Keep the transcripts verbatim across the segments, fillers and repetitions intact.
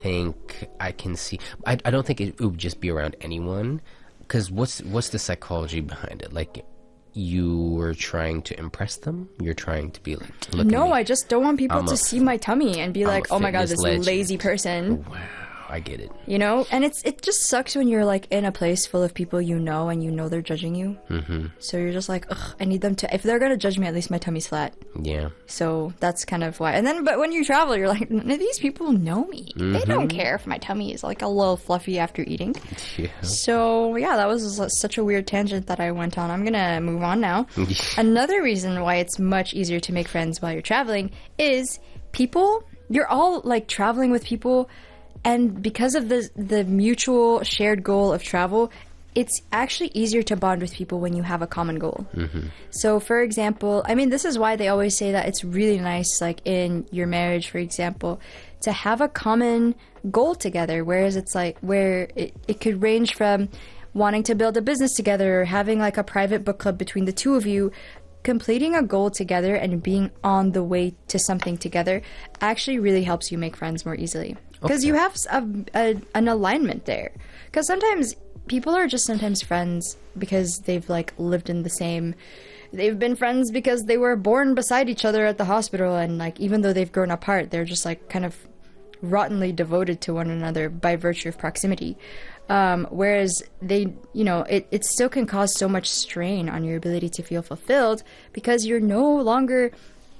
think I can see. I, I don't think it, it would just be around anyone, because what's what's the psychology behind it? Like, you were trying to impress them? You're trying to be like, look No, at me. I just don't want people I'm to a- see my tummy and be I'm like, a oh my god, fitness this legend. lazy person. Wow, I get it. You know? And it's it just sucks when you're like in a place full of people you know and you know they're judging you. Mm-hmm. So you're just like, ugh, I need them to, if they're gonna judge me, at least my tummy's flat. Yeah. So that's kind of why. And then, but when you travel, you're like, none of these people know me. Mm-hmm. They don't care if my tummy is like a little fluffy after eating. Yeah. So yeah, that was such a weird tangent that I went on. I'm gonna move on now. Another reason why it's much easier to make friends while you're traveling is people, you're all like traveling with people, and because of the the mutual shared goal of travel, it's actually easier to bond with people when you have a common goal. Mm-hmm. So, for example, I mean, this is why they always say that it's really nice, like in your marriage, for example, to have a common goal together. Whereas it's like where it, it could range from wanting to build a business together or having like a private book club between the two of you. Completing a goal together and being on the way to something together actually really helps you make friends more easily. Because Okay. you have a, a, an alignment there. Because sometimes people are just sometimes friends because they've like lived in the same, they've been friends because they were born beside each other at the hospital, and like even though they've grown apart, they're just like kind of rottenly devoted to one another by virtue of proximity. Um, whereas they, you know, it, it still can cause so much strain on your ability to feel fulfilled because you're no longer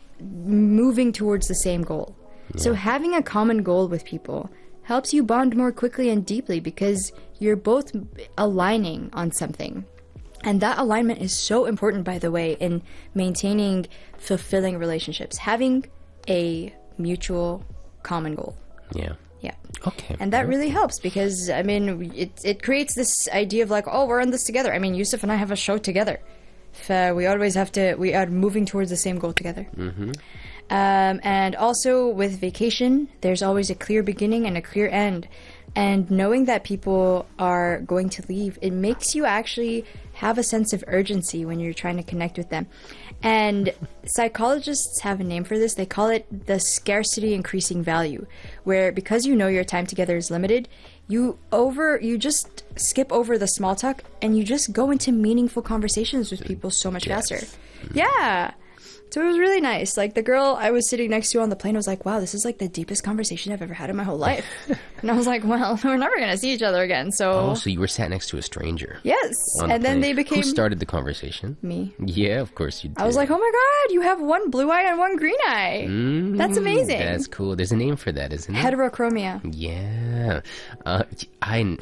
moving towards the same goal. So having a common goal with people helps you bond more quickly and deeply because you're both aligning on something. And that alignment is so important, by the way, in maintaining fulfilling relationships. Having a mutual common goal. Yeah. Yeah. Okay. And that really helps because, I mean, it, it creates this idea of like, oh, we're in this together. I mean, Yusuf and I have a show together. If, uh, we always have to, we are moving towards the same goal together. Mm-hmm. Um, and also with vacation, there's always a clear beginning and a clear end. And knowing that people are going to leave, it makes you actually have a sense of urgency when you're trying to connect with them. And psychologists have a name for this. They call it the scarcity increasing value, where because you know your time together is limited, you over you just skip over the small talk and you just go into meaningful conversations with people so much Yes. faster. Yeah. So it was really nice. Like, the girl I was sitting next to on the plane was like, wow, this is like the deepest conversation I've ever had in my whole life. And I was like, well, we're never going to see each other again, so... Oh, so you were sat next to a stranger. Yes. on the And then plane. they became... Who started the conversation? Me. Yeah, of course you did. I was like, oh my god, you have one blue eye and one green eye. Mm, That's amazing. That's cool. There's a name for that, isn't it? Heterochromia. Yeah. Uh, I,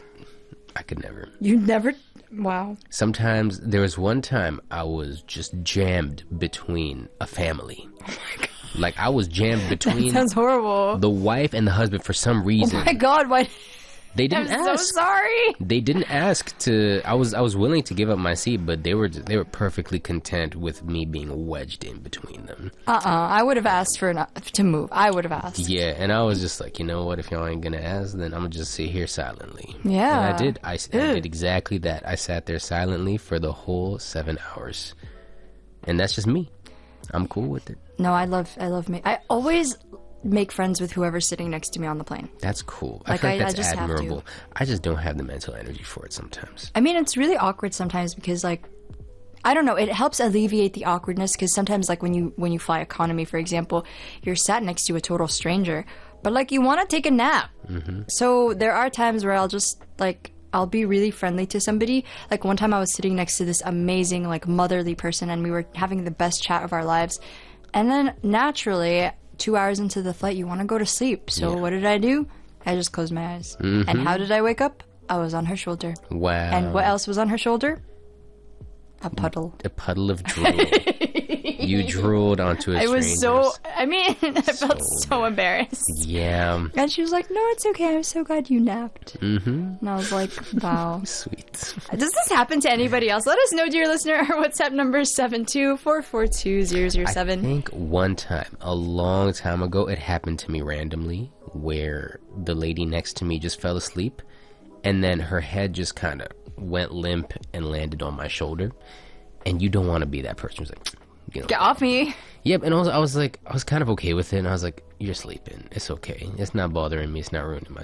I could never. You never... Wow. Sometimes, there was one time I was just jammed between a family. Oh my god. Like, I was jammed between Sounds horrible. the wife and the husband for some reason. Oh my god, why... They I'm didn't so ask. sorry. They didn't ask to. I was I was willing to give up my seat, but they were they were perfectly content with me being wedged in between them. Uh-uh. I would have asked for an, to move. I would have asked. Yeah, and I was just like, you know what? If y'all ain't gonna ask, then I'm gonna just sit here silently. Yeah. And I did. I, s- I Ew. did exactly that. I sat there silently for the whole seven hours, and that's just me. I'm cool with it. No, I love I love me. I always make friends with whoever's sitting next to me on the plane. That's cool. Like, I feel like I- I that's just have to. admirable. I just don't have the mental energy for it sometimes. I mean, it's really awkward sometimes because, like, I don't know, it helps alleviate the awkwardness because sometimes, like, when you when you fly economy, for example, you're sat next to a total stranger, but, like, you want to take a nap. Mm-hmm. So there are times where I'll just, like, I'll be really friendly to somebody. Like, one time I was sitting next to this amazing, like, motherly person, and we were having the best chat of our lives. And then, naturally, two hours into the flight, you want to go to sleep. So what did I do? I just closed my eyes. Mm-hmm. And how did I wake up? I was on her shoulder. Wow. And what else was on her shoulder? A puddle. A puddle of drool. You drooled onto a I was so, stranger's. I mean, I felt So so embarrassed. Yeah. And she was like, no, it's okay. I'm so glad you napped. Mm-hmm. And I was like, wow. Sweet. Does this happen to anybody else? Let us know, dear listener. Our WhatsApp number is seven two four four two zero zero I seven. think one time, a long time ago, it happened to me randomly where the lady next to me just fell asleep and then her head just kind of went limp and landed on my shoulder. And you don't want to be that person who's like, you know. Get off me. Yep, and also I was like, I was kind of okay with it, and I was like, you're sleeping. It's okay. It's not bothering me. It's not ruining my